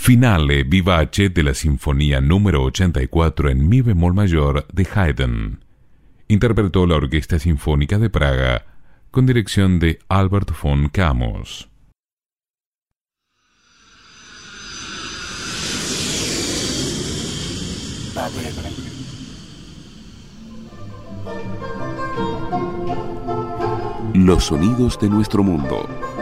Finale vivace de la Sinfonía número 84 en mi bemol mayor de Haydn. Interpretó la Orquesta Sinfónica de Praga con dirección de Albert von Camus. Los sonidos de nuestro mundo.